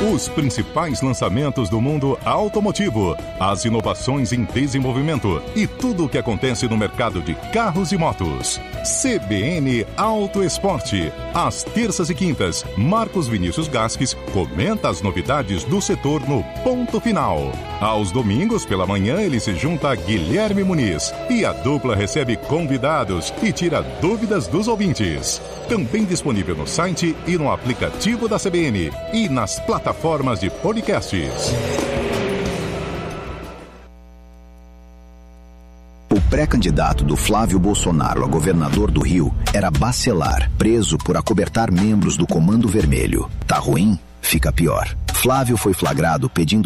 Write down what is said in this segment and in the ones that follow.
Os principais lançamentos do mundo automotivo, as inovações em desenvolvimento e tudo o que acontece no mercado de carros e motos. CBN Auto Esporte. Às terças e quintas, Marcos Vinícius Gasques comenta as novidades do setor no Ponto Final. Aos domingos, pela manhã, ele se junta a Guilherme Muniz e a dupla recebe convidados e tira dúvidas dos ouvintes. Também disponível no site e no aplicativo da CBN e nas plataformas de podcasts. O pré-candidato do Flávio Bolsonaro a governador do Rio era Bacelar, preso por acobertar membros do Comando Vermelho. Tá ruim? Fica pior. Flávio foi flagrado pedindo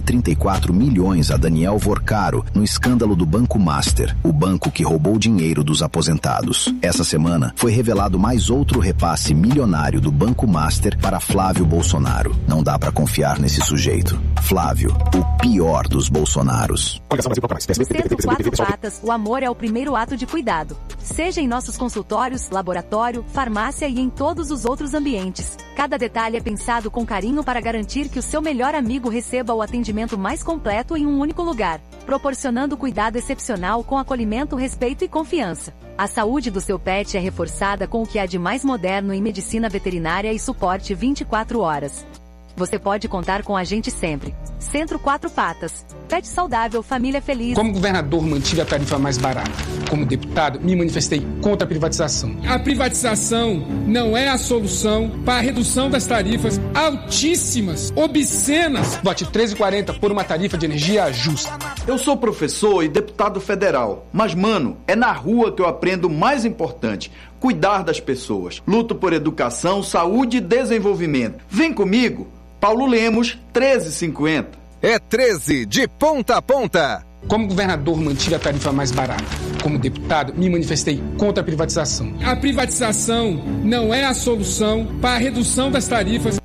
134 milhões a Daniel Vorcaro no escândalo do Banco Master, o banco que roubou dinheiro dos aposentados. Essa semana foi revelado mais outro repasse milionário do Banco Master para Flávio Bolsonaro. Não dá pra confiar nesse sujeito. Flávio, o pior dos Bolsonaros. Centro Quatro Patas, o amor é o primeiro ato de cuidado. Seja em nossos consultórios, laboratório, farmácia e em todos os outros ambientes. Cada detalhe é pensado com carinho para garantir que o seu melhor amigo receba o atendimento mais completo em um único lugar, proporcionando cuidado excepcional com acolhimento, respeito e confiança. A saúde do seu pet é reforçada com o que há de mais moderno em medicina veterinária e suporte 24 horas. Você pode contar com a gente sempre. Centro Quatro Patas. Pet saudável, família feliz. Como governador, mantive a tarifa mais barata. Como deputado, me manifestei contra a privatização. A privatização não é a solução para a redução das tarifas altíssimas, obscenas. Vote 13,40 por uma tarifa de energia justa. Eu sou professor e deputado federal, mas, mano, é na rua que eu aprendo o mais importante: cuidar das pessoas. Luto por educação, saúde e desenvolvimento. Vem comigo, Paulo Lemos, 13,50. É 13 de ponta a ponta. Como governador, mantive a tarifa mais barata. Como deputado, me manifestei contra a privatização. A privatização não é a solução para a redução das tarifas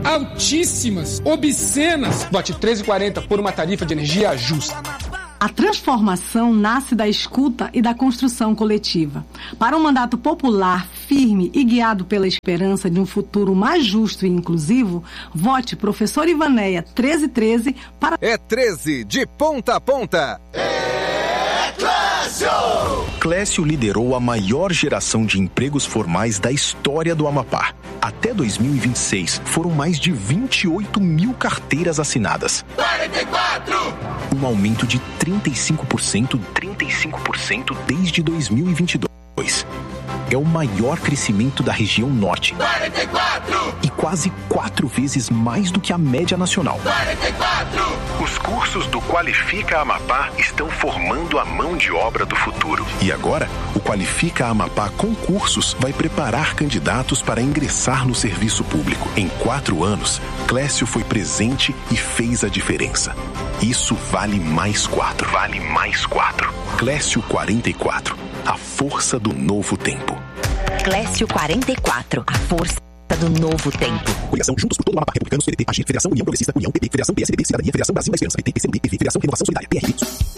altíssimas, obscenas. Vote 13,40 por uma tarifa de energia justa. A transformação nasce da escuta e da construção coletiva. Para um mandato popular, firme e guiado pela esperança de um futuro mais justo e inclusivo, vote professor Ivanéia 1313 para... É 13 de ponta a ponta. É Clécio! Clécio liderou a maior geração de empregos formais da história do Amapá. Até 2026, foram mais de 28 mil carteiras assinadas. 44! Um aumento de 35% desde 2022. É o maior crescimento da região norte. 44! E quase 4 vezes mais do que a média nacional. 44! Os cursos do Qualifica Amapá estão formando a mão de obra do futuro. E agora, o Qualifica Amapá Concursos vai preparar candidatos para ingressar no serviço público. Em 4 anos, Clécio foi presente e fez a diferença. Isso vale mais 4. Vale mais 4. Clécio 44. A força do novo tempo. Clécio 44. A força do novo tempo. Coligação Juntos por todo o Amapá. Republicanos, PDT, AG, Federação União Progressista, União, PP, Federação PSDB, Cidadania, Federação Brasil da Esperança, PT, PCdoB, PV, Federação Renovação Solidária, PRB.